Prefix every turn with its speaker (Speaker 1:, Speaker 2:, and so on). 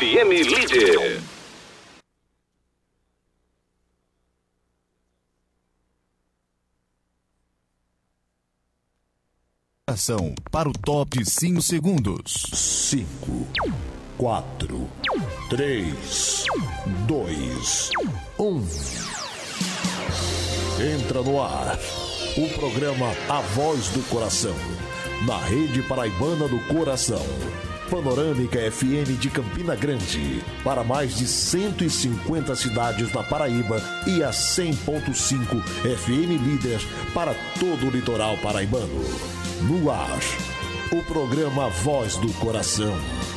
Speaker 1: FM Líder.
Speaker 2: Ação para o top 5 segundos.
Speaker 3: 5, 4, 3, 2, 1. Entra no ar o programa A Voz do Coração, na Rede Paraibana do Coração. Panorâmica FM de Campina Grande, para mais de 150 cidades na Paraíba e a 100.5 FM Líder para todo o litoral paraibano. No ar, o programa Voz do Coração.